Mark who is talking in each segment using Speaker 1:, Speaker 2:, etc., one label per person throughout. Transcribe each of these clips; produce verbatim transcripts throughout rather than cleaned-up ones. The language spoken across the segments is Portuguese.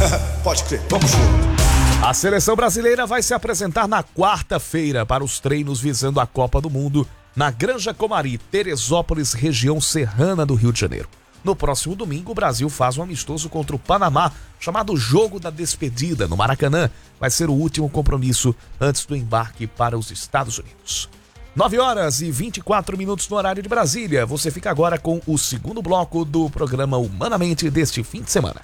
Speaker 1: Pode crer, vamos junto.
Speaker 2: A seleção brasileira vai se apresentar na quarta-feira para os treinos visando a Copa do Mundo na Granja Comari, Teresópolis, região serrana do Rio de Janeiro. No próximo domingo, o Brasil faz um amistoso contra o Panamá, chamado Jogo da Despedida, no Maracanã. Vai ser o último compromisso antes do embarque para os Estados Unidos. nove horas e vinte e quatro minutos no horário de Brasília. Você fica agora com o segundo bloco do programa Humanamente deste fim de semana.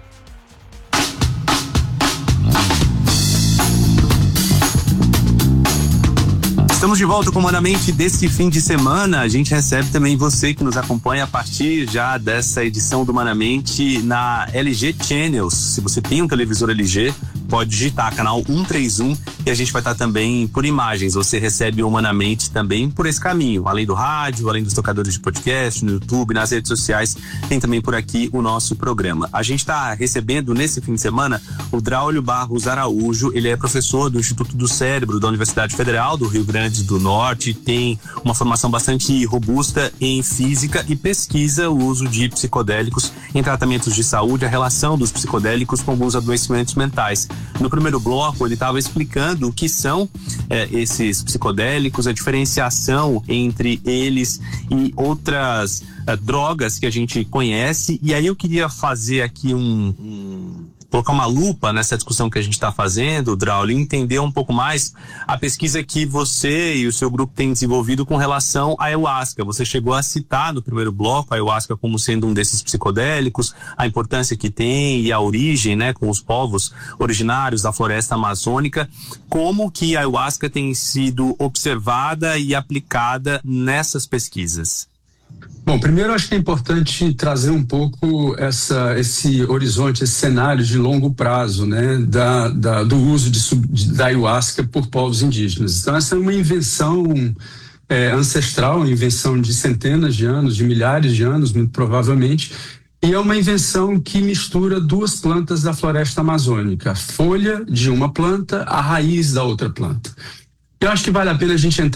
Speaker 3: Estamos de volta com o Humanamente desse fim de semana. A gente recebe também você que nos acompanha a partir já dessa edição do Humanamente na L G Channels. Se você tem um televisor L G, pode digitar canal cento e trinta e um e a gente vai estar também por imagens. Você recebe o Humanamente também por esse caminho. Além do rádio, além dos tocadores de podcast, no YouTube, nas redes sociais, tem também por aqui o nosso programa. A gente está recebendo nesse fim de semana o Draulio Barros Araújo. Ele é professor do Instituto do Cérebro da Universidade Federal do Rio Grande do Norte, tem uma formação bastante robusta em física e pesquisa o uso de psicodélicos em tratamentos de saúde, a relação dos psicodélicos com alguns adoecimentos mentais. No primeiro bloco, ele estava explicando o que são é, esses psicodélicos, a diferenciação entre eles e outras é, drogas que a gente conhece, e aí eu queria fazer aqui um... um colocar uma lupa nessa discussão que a gente está fazendo, Draulio, e entender um pouco mais a pesquisa que você e o seu grupo têm desenvolvido com relação à ayahuasca. Você chegou a citar no primeiro bloco a ayahuasca como sendo um desses psicodélicos, a importância que tem e a origem, né, com os povos originários da floresta amazônica. Como que a ayahuasca tem sido observada e aplicada nessas pesquisas?
Speaker 4: Bom, primeiro acho que é importante trazer um pouco essa, esse horizonte, esse cenário de longo prazo, né, da, da, do uso de, sub, de, da ayahuasca por povos indígenas. Então essa é uma invenção é, ancestral, uma invenção de centenas de anos, de milhares de anos, muito provavelmente, e é uma invenção que mistura duas plantas da floresta amazônica, a folha de uma planta, a raiz da outra planta. Eu acho que vale a pena a gente entrar